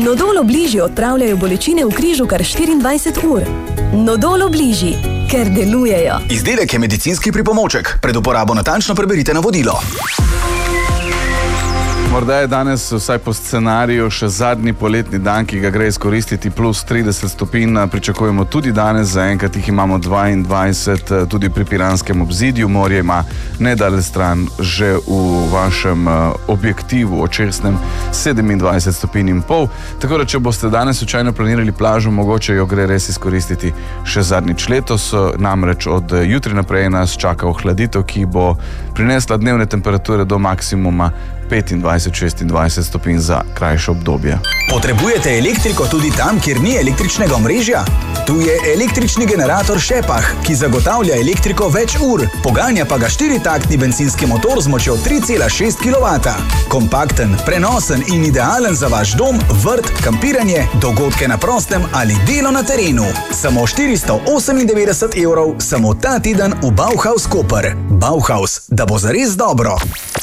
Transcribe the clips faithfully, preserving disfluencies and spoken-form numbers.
Nodol Obliži odpravljajo bolečine v križu kar štiriindvajset ur. Nodol Obliži, ker delujejo. Izdelek je medicinski pripomoček. Pred uporabo natančno preberite navodilo. Morda je danes vsaj po scenariju še zadnji poletni dan, ki ga gre izkoristiti, plus trideset stopinj. Pričakujemo tudi danes, zaenkrat jih imamo dvaindvajset, tudi pri Piranskem obzidju. Morje ima nedalje stran že v vašem objektivu očesnem sedemindvajset stopinj in pol. Tako da, če boste danes slučajno planirali plažo, mogoče jo gre res izkoristiti še zadnjič letos. Namreč od jutri naprej nas čaka ohladitev, ki bo prinesla dnevne temperature do maksimuma petindvajset šestindvajset stopinj za krajše obdobje. Potrebujete elektriko tudi tam, kjer ni električnega omrežja? Tu je električni generator Šepah, ki zagotavlja elektriko več ur, poganja pa ga štiritaktni bencinski motor z močjo tri cela šest kilovata. Kompakten, prenosen in idealen za vaš dom, vrt, kampiranje, dogodke na prostem ali delo na terenu. Samo štiristo osemindevetdeset evrov, samo ta teden v Bauhaus Koper. Bauhaus, da bo zares dobro.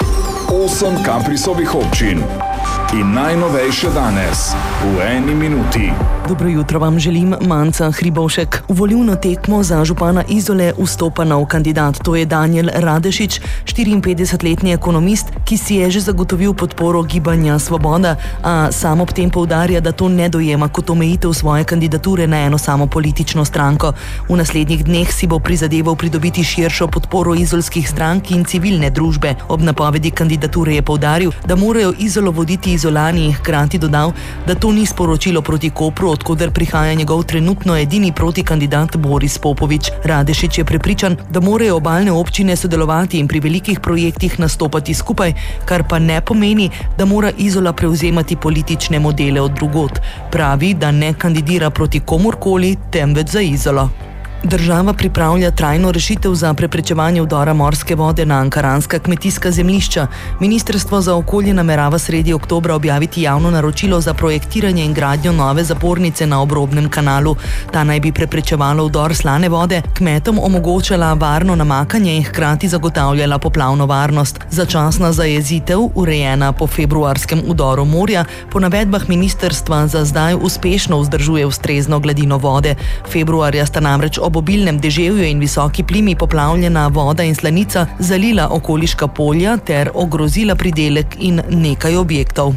Osem Kaprisovih občin in najnovejše danes v eni minuti. Dobro jutro vam želim, Manca Hribovšek. V volilno tekmo za župana Izole vstopa nov kandidat. To je Danijel Radešič, štiriinpetdesetletni ekonomist, ki si je že zagotovil podporo Gibanja Svoboda, a sam ob tem poudarja, da to ne dojema kot omejitev svoje kandidature na eno samo politično stranko. V naslednjih dneh si bo prizadeval pridobiti širšo podporo izolskih strank in civilne družbe. Ob napovedi kandidature je poudaril, da morajo Izolo voditi Izolani, hkrati dodal, da to ni sporočilo proti Kopru, odkoder prihaja njegov trenutno edini protikandidat Boris Popovič. Radešič je prepričan, da morajo obalne občine sodelovati in pri velikih projektih nastopati skupaj, kar pa ne pomeni, da mora Izola prevzemati politične modele od drugod. Pravi, da ne kandidira proti komurkoli, temveč za Izolo. Država pripravlja trajno rešitev za preprečevanje vdora morske vode na ankaranska kmetijska zemljišča. Ministrstvo za okolje namerava sredi oktobra objaviti javno naročilo za projektiranje in gradnjo nove zapornice na obrobnem kanalu. Ta naj bi preprečevalo vdor slane vode, kmetom omogočala varno namakanje in hkrati zagotavljala poplavno varnost. Začasna zajezitev, urejena po februarskem vdoru morja, po navedbah ministrstva za zdaj uspešno vzdržuje ustrezno gladino vode. Februarja sta namreč ob obilnem deževju in visoki plimi poplavljena voda in slanica zalila okoliška polja ter ogrozila pridelek in nekaj objektov.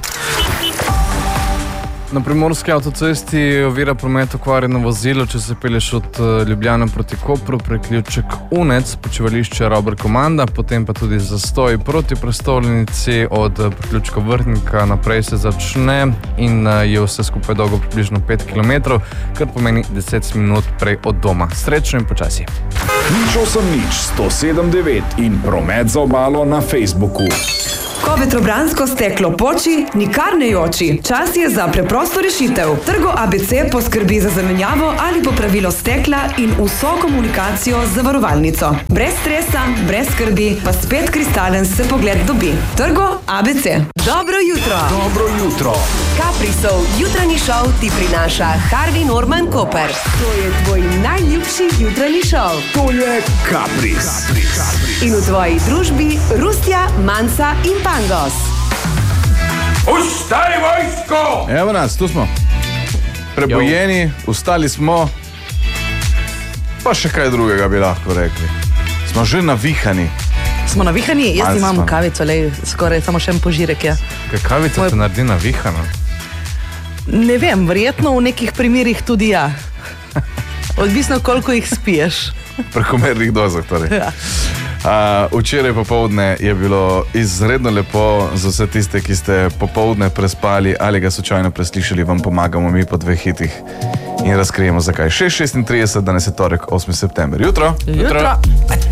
Na primorski avtocesti ovira promet okvarjeno vozilo, če se pelješ od Ljubljane proti Kopru, priključek Unec, počivališče Robert Komanda, potem pa tudi zastoj proti prestolnici, od priključka Vrhnika naprej se začne in je vse skupaj dolgo približno pet kilometrov, kar pomeni deset minut prej od doma. Srečno in počasi. Nič osem nič, sto sedem devet in promet za obalo na Facebooku. Ko vetrobransko steklo poči, nikar ne joči. Čas je za preprosto rešitev. Trgo A B C poskrbi za zamenjavo ali popravilo stekla in vso komunikacijo z zavarovalnico. Brez stresa, brez skrbi, pa spet kristalen se pogled dobi. Trgo A B C. Dobro jutro. Dobro jutro. Kaprisov jutranji šov ti prinaša Harvey Norman Koper. To je tvoj najljubši jutranji šov. To je Kapris. Kapris. In v tvoji družbi Rustja, Manca in Pangos. Ustali vojsko! Evo nas, tu smo. Prebojeni, ustali smo. Pa še kaj drugega bi lahko rekli. Smo že navihani. Smo navihani? Jaz Malce imam smo. kavico, lej, skoraj samo še en požirek, ja. Kaj kavica Moj- te naredi navihano? Ne vem, verjetno v nekih primerih tudi ja. Odvisno, koliko jih spiješ. Prekomernih dozah torej. Ja. Uh, včeraj popoldne je bilo izredno lepo za vse tiste, ki ste popoldne prespali ali ga slučajno preslišali, vam pomagamo mi po dveh hitih in razkrijemo zakaj. šest šestintrideset, danes je torek, osmi september. Jutro! Jutro!